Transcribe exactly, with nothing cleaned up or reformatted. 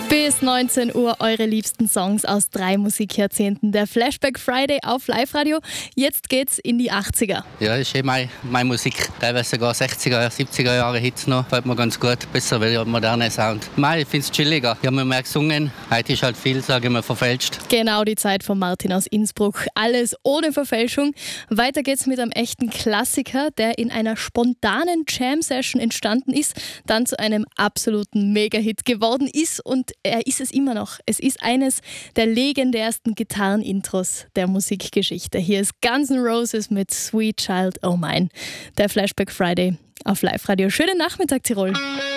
Bis neunzehn Uhr eure liebsten Songs aus drei Musikjahrzehnten. Der Flashback Friday auf Live-Radio. Jetzt geht's in die achtziger. Ja, das ist eh meine, meine Musik. Teilweise sogar sechziger, siebziger Jahre Hits noch. Fällt mir ganz gut. Besser, weil ich einen modernen Sound. Nein, ich finde es chilliger. Ich habe mir mehr gesungen. Heute ist halt viel, sage ich mal, verfälscht. Genau die Zeit von Martin aus Innsbruck. Alles ohne Verfälschung. Weiter geht's mit einem echten Klassiker, der in einer spontanen Jam-Session entstanden ist, dann zu einem absoluten Mega-Hit geworden ist und er ist es immer noch. Es ist eines der legendärsten Gitarren-Intros der Musikgeschichte. Hier ist Guns N' Roses mit Sweet Child O' Mine. Der Flashback Friday auf Live-Radio. Schönen Nachmittag, Tirol.